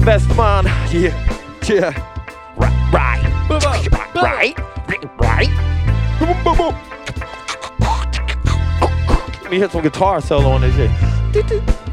Best man, yeah, yeah. Right. Let me hit some guitar solo on this shit.